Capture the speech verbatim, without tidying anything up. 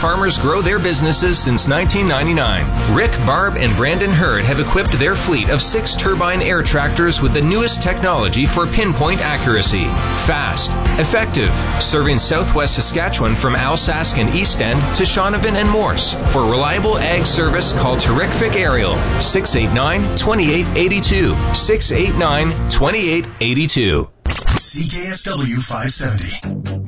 farmers grow their businesses since nineteen ninety-nine. Rick, Barb, and Brandon Hurd have equipped their fleet of six turbine air tractors with the newest technology for pinpoint accuracy. Fast, effective, serving southwest Saskatchewan from Alsace and East End to Shaunavon and Morse. For reliable ag service, call Terrific Aerial, six eight nine, two eight eight two, six eight nine, two eight eight two. C K S W five seventy.